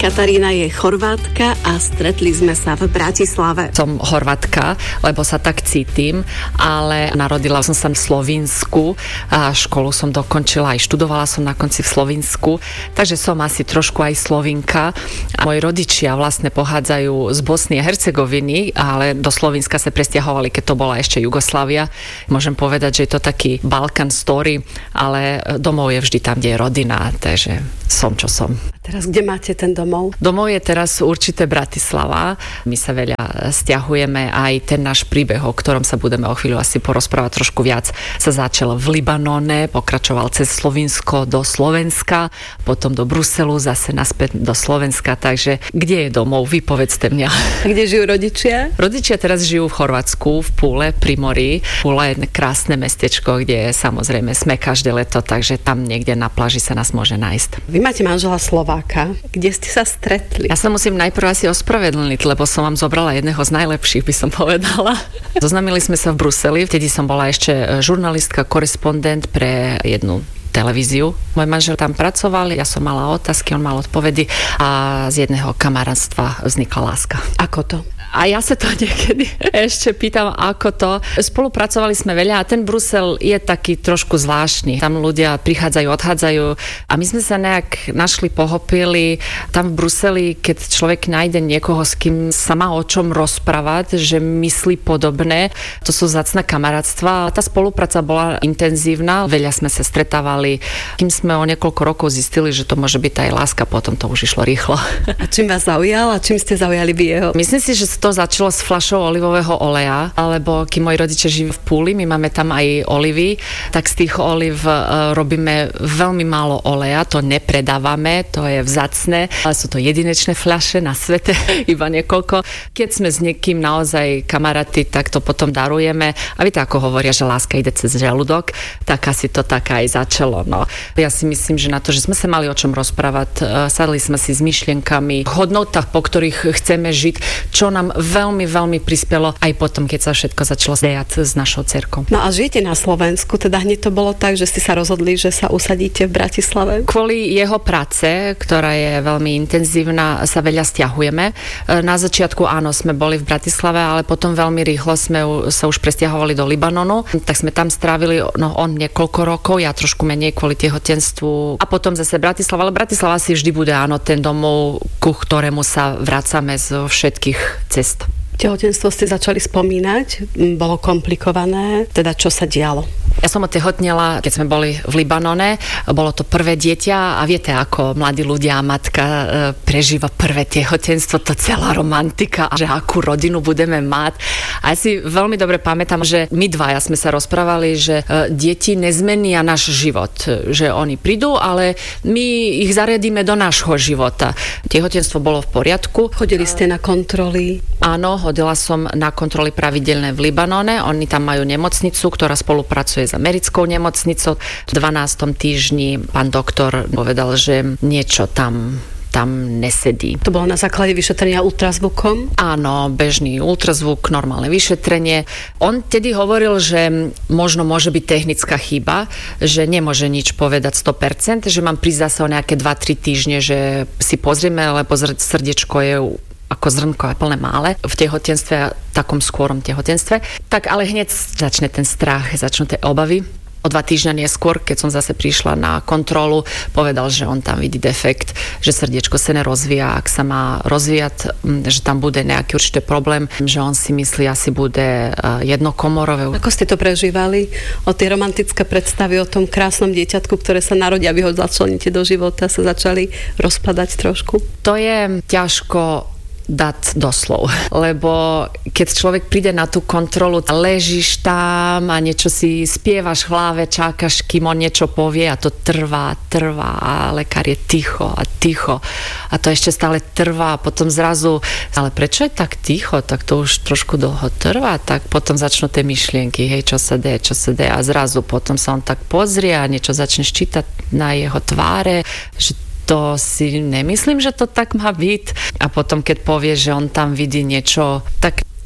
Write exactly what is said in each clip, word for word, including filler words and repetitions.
Katarína je Chorvátka a stretli sme sa v Bratislave. Som Chorvátka, lebo sa tak cítim, ale narodila som sa v Slovinsku a školu som dokončila, aj študovala som na konci v Slovinsku, takže som asi trošku aj Slovinka. A moji rodičia vlastne pochádzajú z Bosny a Hercegoviny, ale do Slovinska sa presťahovali, keď to bola ešte Jugoslávia. Môžem povedať, že je to taký Balkan story, ale domov je vždy tam, kde je rodina, takže som, čo som. A teraz kde máte ten domov? Domov je teraz určite Bratislava. My sa veľa stiahujeme, aj ten náš príbeh, o ktorom sa budeme o chvíľu asi porozprávať trošku viac, sa začal v Libanone, pokračoval cez Slovinsko do Slovenska, potom do Bruselu, zase naspäť do Slovenska, takže kde je domov? Vy povedzte mňa. A kde žijú rodičia? Rodičia teraz žijú v Chorvátsku, v Púle, pri mori. Púla je krásne mestečko, kde samozrejme sme každé leto, takže tam niekde na pláži sa nás môže nájsť. Vy máte manžela Slováka. Kde ste sa stretli? Ja sa musím najprv asi ospravedlniť, lebo som vám zobrala jedného z najlepších, by som povedala. Zoznamili sme sa v Bruseli, vtedy som bola ešte žurnalistka, korespondent pre jednu televíziu. Môj manžel tam pracoval, ja som mala otázky, on mal odpovedy a z jedného kamarátstva vznikla láska. Ako to? A ja sa to niekedy ešte pýtam, ako to. Spolupracovali sme veľa a ten Brusel je taký trošku zvláštny. Tam ľudia prichádzajú, odchádzajú a my sme sa nejak našli, pohopili. Tam v Bruseli, keď človek nájde niekoho, s kým sa má o čom rozprávať, že myslí podobné, to sú vzácne kamarátstva. Tá spolupráca bola intenzívna, veľa sme sa stretávali, kým sme o niekoľko rokov zistili, že to môže byť aj láska, potom to už išlo rýchlo. A čím vás zaujal a čím ste zaujali vy jeho? Myslím si, že to začalo s fľašou olivového oleja, alebo kým moji rodičia žijú v Púli, my máme tam aj olivy, tak z tých oliv uh, robíme veľmi málo oleja, to nepredávame, to je vzácne, ale sú to jedinečné fľaše na svete, iba niekoľko. Keď sme s niekým naozaj kamaráti, tak to potom darujeme. A viete, ako hovoria, že láska ide cez žalúdok, tak asi to tak aj začalo. No. Ja si myslím, že na to, že sme sa mali o čom rozprávať, uh, sadli sme si s myšlienkami, hodnotách, po ktorých chceme žiť, čo nám veľmi, veľmi prispelo aj potom, keď sa všetko začalo dejať s našou dcerkou. No a žijete na Slovensku, teda hneď to bolo tak, že ste sa rozhodli, že sa usadíte v Bratislave? Kvôli jeho práce, ktorá je veľmi intenzívna, sa veľa stiahujeme. Na začiatku áno, sme boli v Bratislave, ale potom veľmi rýchlo sme sa už presťahovali do Libanonu, tak sme tam strávili no, on niekoľko rokov, ja trošku menej kvôli tehotenstvu a potom zase Bratislava, ale Bratislava si vždy bude áno, ten domov, ku ktorému sa vracame zo všetkých cest. Tehotenstvo ste začali spomínať, bolo komplikované, teda čo sa dialo? Ja som otehotnela, keď sme boli v Libanone, bolo to prvé dieťa a viete, ako mladí ľudia a matka e, prežíva prvé tehotenstvo, to celá romantika, že akú rodinu budeme mať. A ja si veľmi dobre pamätám, že my dvaja sme sa rozprávali, že e, deti nezmenia náš život, že oni prídu, ale my ich zariadíme do nášho života. Tehotenstvo bolo v poriadku. Chodili ste na kontroly? Áno, chodila som na kontroly pravidelné v Libanone. Oni tam majú nemocnicu, ktorá spolupracuje s americkou nemocnicou. V dvanástom týždni pán doktor povedal, že niečo tam tam nesedí. To bolo na základe vyšetrenia ultrazvukom? Áno, bežný ultrazvuk, normálne vyšetrenie. On tedy hovoril, že možno môže byť technická chyba, že nemôže nič povedať sto percent, že mám prísť zase o nejaké dva tri týždne, že si pozrieme, lebo srdiečko je ako zrnko a plné mále v tehotenstve, takom skôrom tehotenstve. Tak ale hneď začne ten strach, začnú tie obavy. O dva týždňa neskôr, keď som zase prišla na kontrolu, povedal, že on tam vidí defekt, že srdiečko sa nerozvíja, ak sa má rozvíjať, že tam bude nejaký určitý problém, že on si myslí, asi bude jednokomorové. Ako ste to prežívali? O tie romantické predstavy o tom krásnom dieťatku, ktoré sa narodí a vy ho začleníte do života, sa začali rozpadať trošku? To je ťažko dať doslov, lebo keď človek príde na tú kontrolu, ležíš tam a niečo si spievaš v hlave, čakáš, kým on niečo povie a to trvá, trvá a lekár je ticho a ticho a to ešte stále trvá a potom zrazu, ale prečo je tak ticho, tak to už trošku dlho trvá, tak potom začnú tie myšlienky, hej, čo sa deje, čo sa deje a zrazu potom sa on tak pozrie a niečo začne čítať na jeho tváre, že to si nemyslím, že to tak má byť. A potom, keď povie, že on tam vidí niečo, tak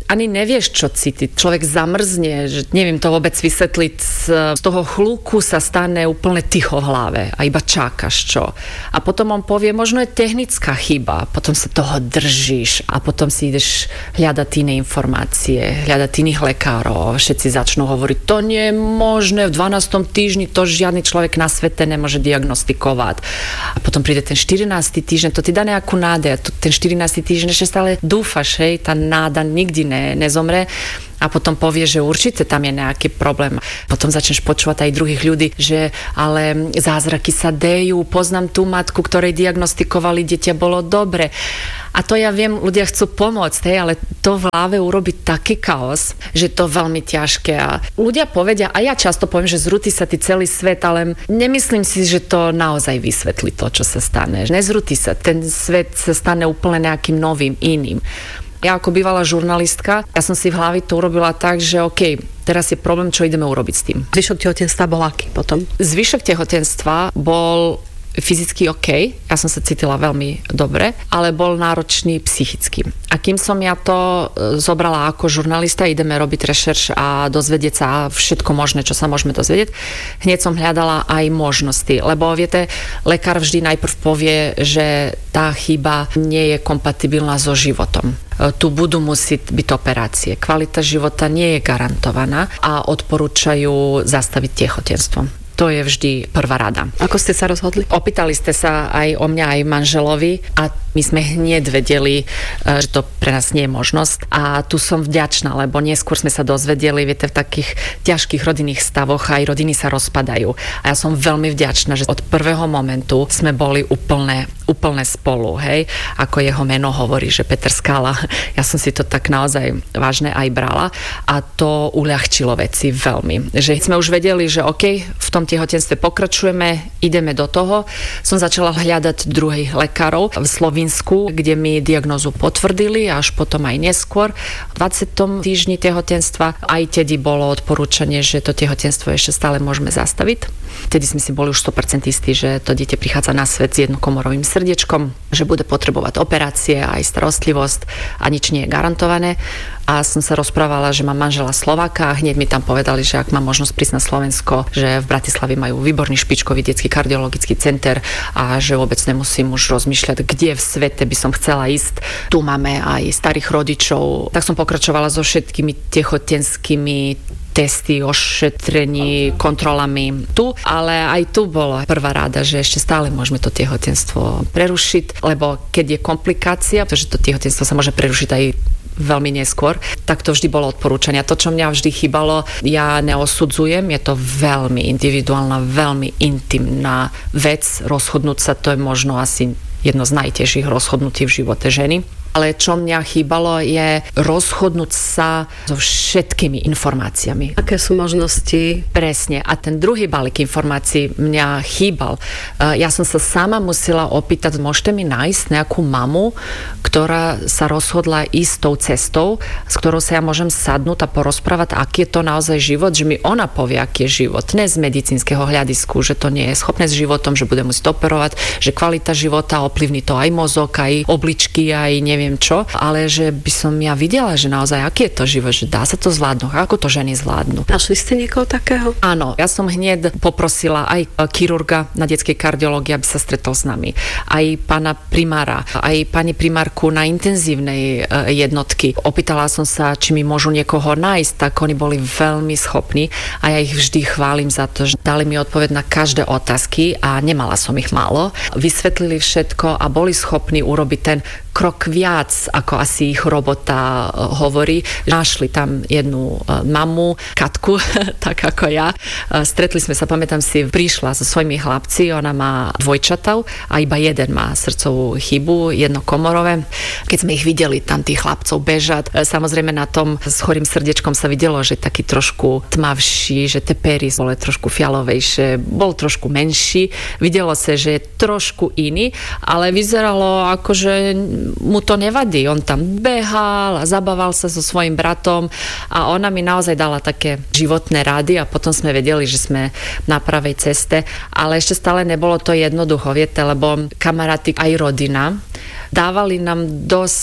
ani nevieš, čo cítiť. Človek zamrzne, že neviem to vôbec vysvetliť. Z toho hluku sa stane úplne ticho v hlave a iba čakáš čo. A potom on povie, možno je technická chyba, potom sa toho držíš a potom si ideš hľadať iné informácie, hľadať iných lekárov. Všetci začnú hovoriť, to nie je možné, v dvanástom týždni to žiadny človek na svete nemôže diagnostikovať. A potom príde ten štrnásty týždeň, to ti dá nejakú nádej, a ten štrnásty týždeň ešte stále dúfaš, hej, tá náda nikdy ne, nezomre a potom povie, že určite tam je nejaký problém. Potom začneš počúvať aj druhých ľudí, že ale zázraky sa dejú, poznám tú matku, ktorej diagnostikovali dieťa, bolo dobre. A to ja viem, ľudia chcú pomôcť, hej, ale to v hlave urobiť taký chaos, že to je veľmi ťažké. A ľudia povedia, a ja často poviem, že zrúti sa ty celý svet, ale nemyslím si, že to naozaj vysvetlí to, čo sa stane. Nezrúti sa, ten svet sa stane úplne nejakým novým, iným. Ja ako bývalá žurnalistka, ja som si v hlavi to urobila tak, že OK, teraz je problém, čo ideme urobiť s tým. Zvyšok tehotenstva bol aký potom? Zvyšok tehotenstva bol fyzicky OK, ja som sa cítila veľmi dobre, ale bol náročný psychicky. A kým som ja to zobrala ako žurnalista, ideme robiť rešerš a dozvedieť sa všetko možné, čo sa môžeme dozvedieť, hneď som hľadala aj možnosti, lebo viete, lekár vždy najprv povie, že tá chyba nie je kompatibilná so životom. Tu budú musieť byť operácie. Kvalita života nie je garantovaná a odporúčajú zastaviť tehotenstvo. To je vždy prvá rada. Ako ste sa rozhodli? Opýtali ste sa aj o mňa, aj manželovi a my sme hneď vedeli, že to pre nás nie je možnosť. A tu som vďačná, lebo neskôr sme sa dozvedeli, viete, v takých ťažkých rodinných stavoch aj rodiny sa rozpadajú. A ja som veľmi vďačná, že od prvého momentu sme boli úplne, úplne spolu, hej. Ako jeho meno hovorí, že Peter Skala. Ja som si to tak naozaj vážne aj brala a to uľahčilo veci veľmi. Že sme už vedeli, že OK, v tom tehotenstve pokračujeme, ideme do toho. Som začala hľadať druhých lekárov v Slovinsku, kde mi diagnózu potvrdili, až potom aj neskôr. V dvadsiatom týždni tehotenstva aj tedy bolo odporúčanie, že to tehotenstvo ešte stále môžeme zastaviť. Vtedy sme si boli už sto percent istí, že to dieťa prichádza na svet s jednokomorovým srdiečkom, že bude potrebovať operácie, aj starostlivosť a nič nie je garantované. A som sa rozprávala, že mám manžela Slováka a hneď mi tam povedali, že ak mám možnosť prísť na Slovensko, že v Bratislave majú výborný špičkový detský kardiologický center a že vôbec nemusím už rozmýšľať, kde v svete by som chcela ísť. Tu máme aj starých rodičov. Tak som pokračovala so všetkými tehotenskými testy, ošetrení, kontrolami tu, ale aj tu bola prvá rada, že ešte stále môžeme to tehotenstvo prerušiť, lebo keď je komplikácia, pretože to tehotenstvo sa môže prerušiť aj veľmi neskôr, tak to vždy bolo odporúčania. To, čo mňa vždy chýbalo, ja neosudzujem, je to veľmi individuálna, veľmi intimná vec. Rozhodnúť sa, to je možno asi jedno z najtežších rozhodnutí v živote ženy. Ale čo mňa chýbalo, je rozhodnúť sa so všetkými informáciami. Aké sú možnosti? Presne. A ten druhý balík informácií mňa chýbal. Ja som sa sama musela opýtať, môžete mi nájsť nejakú mamu, ktorá sa rozhodla ísť tou cestou, s ktorou sa ja môžem sadnúť a porozprávať, aký je to naozaj život, že mi ona povie, aký je život. Ne z medicínskeho hľadisku, že to nie je schopné s životom, že bude musieť operovať, že kvalita života ovplyvní to aj mozog, aj obličky, aj neviem čo, ale že by som ja videla, že naozaj aký je to život, že dá sa to zvládnuť, ako to ženy zvládnu. Našli ste niekoho takého? Áno, ja som hneď poprosila aj chirurga na detskej kardiológii, aby sa stretol s nami. Aj pána primára, aj pani primárku na intenzívnej jednotky. Opýtala som sa, či mi môžu niekoho nájsť, tak oni boli veľmi schopní a ja ich vždy chválim za to, že dali mi odpoveď na každé otázky a nemala som ich málo. Vysvetlili všetko a boli schopní urobiť ten krok viac, ako asi ich robota hovorí. Našli tam jednu mamu, Katku, tak ako ja. Stretli sme sa, pamätám si, prišla so svojimi chlapci, ona má dvojčatov a iba jeden má srdcovú chybu, jednokomorové. Keď sme ich videli, tam tých chlapcov bežať, samozrejme na tom s chorým srdiečkom sa videlo, že taký trošku tmavší, že tie pery boli trošku fialovejšie, bol trošku menší. Videlo sa, že je trošku iný, ale vyzeralo ako, že mu to nevadí. On tam behal a zabával sa so svojím bratom a ona mi naozaj dala také životné rady a potom sme vedeli, že sme na pravej ceste, ale ešte stále nebolo to jednoducho, viete, lebo kamaráti aj rodina dávali nám dosť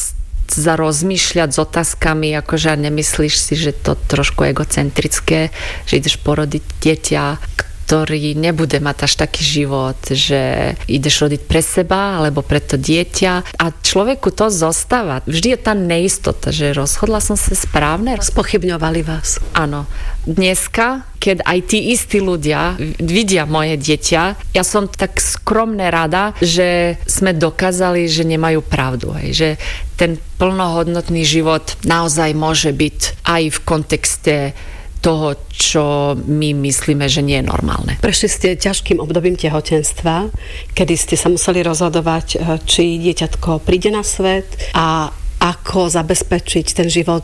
za rozmýšľať s otázkami, akože nemyslíš si, že to trošku egocentrické, že ideš porodiť dieťa, ktorý nebude mať až taký život, že ideš rodiť pre seba alebo pre to dieťa a človeku to zostáva. Vždy je tá neistota, že rozhodla som sa správne. Spochybňovali vás. Áno. Dneska, keď aj tí istí ľudia vidia moje dieťa, ja som tak skromne rada, že sme dokázali, že nemajú pravdu. Hej. Že ten plnohodnotný život naozaj môže byť aj v kontexte toho, čo my myslíme, že nie je normálne. Prešli ste ťažkým obdobím tehotenstva, kedy ste sa museli rozhodovať, či dieťatko príde na svet a ako zabezpečiť ten život